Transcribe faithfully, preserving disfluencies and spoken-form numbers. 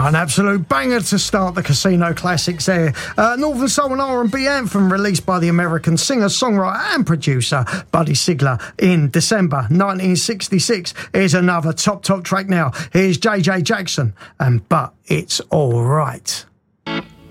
An absolute banger to start the Casino Classics there. Uh, Northern Soul and R and B anthem released by the American singer, songwriter and producer Buddy Sigler in December nineteen sixty-six. Here's another top, top track now. Here's J J Jackson and But It's Alright.